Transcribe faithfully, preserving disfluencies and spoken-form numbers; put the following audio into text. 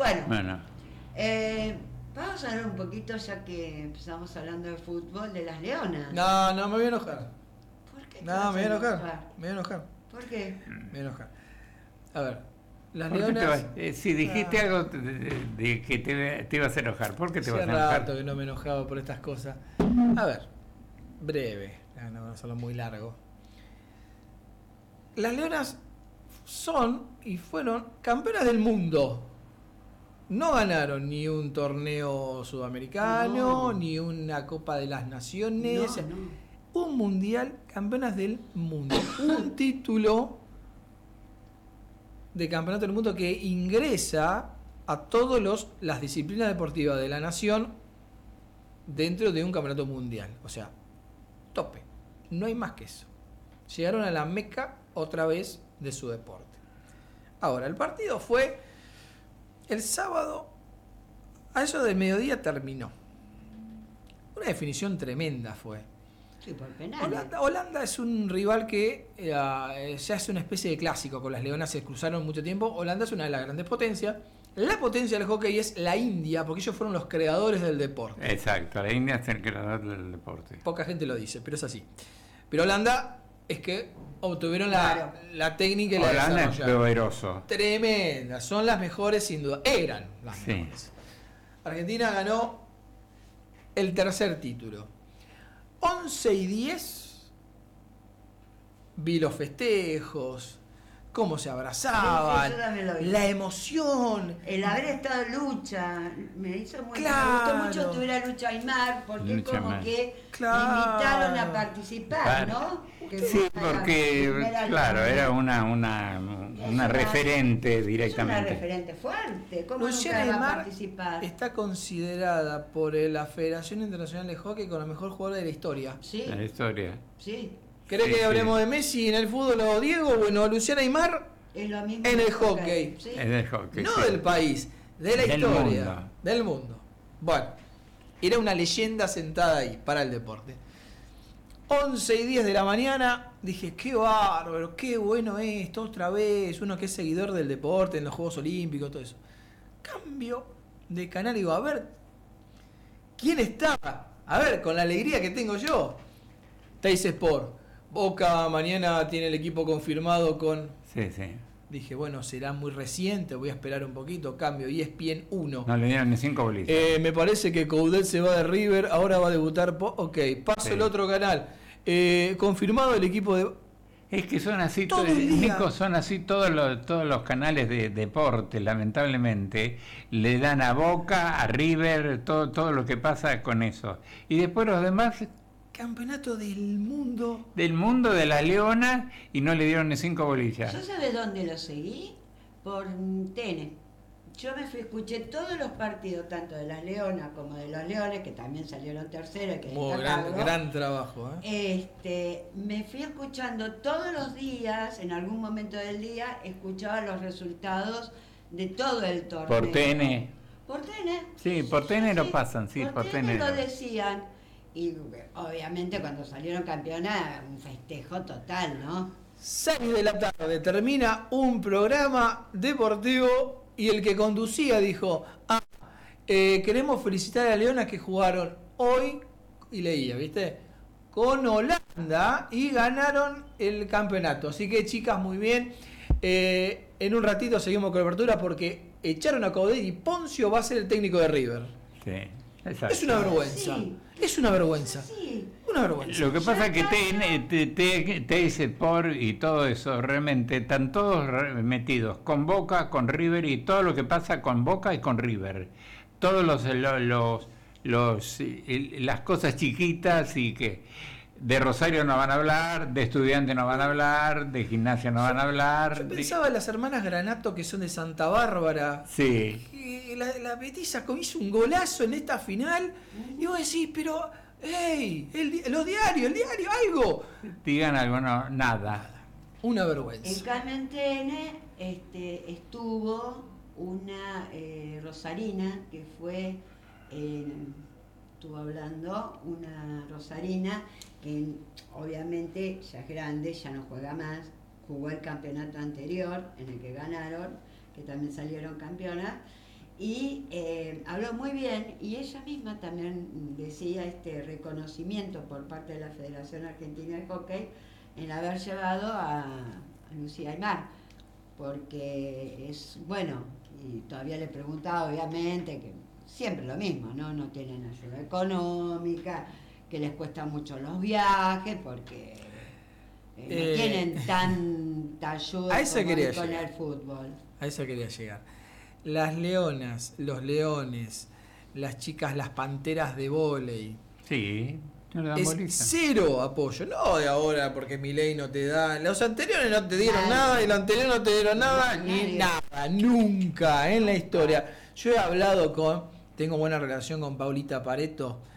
Bueno, Bueno, eh, vamos a hablar un poquito, ya que empezamos hablando de fútbol, de las Leonas. No, no, me voy a enojar. ¿Por qué te No, vas me voy a enojar. enojar? Me voy a enojar. ¿Por qué? Me voy a enojar. A ver, las ¿por qué te Leonas. vas- eh, si dijiste Ah, algo de, de- de que te, te ibas a enojar, ¿por qué te hace vas a enojar? rato que no me enojaba por estas cosas. A ver, breve, ah, no vamos a hacerlo muy largo. Las Leonas son y fueron campeonas del mundo. No ganaron ni un torneo sudamericano, No. ni una Copa de las Naciones. No, no. Un mundial, campeonas del mundo. Un título de campeonato del mundo que ingresa a todas los las disciplinas deportivas de la nación dentro de un campeonato mundial. O sea, tope. No hay más que eso. Llegaron a la meca otra vez de su deporte. Ahora, el partido fue el sábado, a eso del mediodía terminó. Una definición tremenda fue. Sí, por penales. Holanda, Holanda es un rival que eh, se hace una especie de clásico. Con las Leonas se cruzaron mucho tiempo. Holanda es una de las grandes potencias. La potencia del hockey es la India, porque ellos fueron los creadores del deporte. Exacto, la India es el creador del deporte. Poca gente lo dice, pero es así. Pero Holanda es que obtuvieron la, Claro. la técnica y la Holanda es desarrollaron. poderoso. Tremenda, son las mejores sin duda. Eran las Sí. mejores. Argentina ganó el tercer título. once y diez. Vi los festejos, cómo se abrazaban, Sí, sí, yo también lo vi. la emoción. El haber estado en lucha me hizo muy Claro. me gustó mucho que tuviera Lucha Aymar, porque Lucha es como Aymar. que Claro. me invitaron a participar, Claro. ¿no? Que Sí, fue la porque, primera claro, Leona. era una, una, Es una referente Es una directamente. referente fuerte. ¿Cómo Luciana nunca va a Aymar participar? está considerada por la Federación Internacional de Hockey como la mejor jugadora de la historia. Sí, La historia. sí. ¿Querés Sí, que sí. hablemos de Messi en el fútbol o Diego? Bueno, Luciana Aymar Es lo mismo en que el hockey. ¿sí? Es del hockey. no sí. del país, de la Del historia, mundo. del mundo. Bueno, era una leyenda sentada ahí para el deporte. once y diez de la mañana, dije, qué bárbaro, qué bueno esto, otra vez, uno que es seguidor del deporte, en los Juegos Olímpicos, todo eso. Cambio de canal y digo, a ver, ¿quién está? A ver, con la alegría que tengo yo. Teis Sport. Boca mañana tiene el equipo confirmado con... Sí, sí. Dije, bueno, será muy reciente, voy a esperar un poquito, cambio, E S P N uno. No le dieron ni cinco bolitas. Eh, me parece que Coudet se va de River, ahora va a debutar. Po ok, paso Sí. el otro canal. Eh, confirmado el equipo de... Es que son así, Todo to- el día. Nico, son así todos los, todos los canales de deporte, lamentablemente, le dan a Boca, a River, todo, todo lo que pasa con eso. Y después los demás Campeonato del mundo. del mundo de las leonas y no le dieron ni cinco bolillas. ¿Yo sabes dónde lo seguí? Por T N. Yo me fui, escuché todos los partidos, tanto de las Leonas como de los Leones, que también salieron terceros, que Muy gran, destacarlo. gran trabajo. ¿eh? Este, me fui escuchando todos los días, en algún momento del día, escuchaba los resultados de todo el torneo. Por T N. Por T N. Sí, por T N lo pasan, sí, por T N lo lo- decían. Y obviamente cuando salieron campeonas, un festejo total, ¿no? seis de la tarde termina un programa deportivo y el que conducía dijo, ah, eh, queremos felicitar a las Leonas que jugaron hoy, y leía, ¿viste? Con Holanda y ganaron el campeonato. Así que chicas, muy bien. Eh, en un ratito seguimos con la apertura porque echaron a Coudet y Poncio va a ser el técnico de River. Sí, exacto. Es una vergüenza. Sí. Es una vergüenza. Sí. Una vergüenza. Lo que pasa es que T N, T- T- T S Sport y todo eso realmente están todos re- metidos con Boca, con River y todo lo que pasa con Boca y con River. Todos los, los, los, los, eh, las cosas chiquitas y que de Rosario no van a hablar, de Estudiantes no van a hablar, de Gimnasia no van a hablar. Yo de- pensaba en las hermanas Granato que son de Santa Bárbara. Sí, Que La, la petiza hizo un golazo en esta final. Y vos decís, pero, hey, el, di- los diarios, el diario, algo. digan algo, no, nada. Una En vergüenza. cambio en T N este, estuvo una eh, Rosarina que fue, eh, estuvo hablando, una Rosarina que obviamente ya es grande, ya no juega más, jugó el campeonato anterior en el que ganaron, que también salieron campeonas, y eh, habló muy bien, y ella misma también decía este reconocimiento por parte de la Federación Argentina de Hockey en haber llevado a, a Lucía Aymar, porque es, bueno, y todavía le preguntaba obviamente que siempre lo mismo, ¿no? No tienen ayuda económica, que les cuesta mucho los viajes, porque eh, no Eh, tienen tanta ayuda a eso como quería con llegar. el fútbol. A eso quería llegar. Las leonas, los leones, las chicas, las panteras de vóley. Sí, no le dan Es bolilla. cero apoyo, no de ahora porque Milei no te da, los anteriores no te dieron Nadie. nada y los anteriores no te dieron nada, Nadie. ni nada, nunca en la historia. Yo he hablado con, tengo buena relación con Paulita Pareto,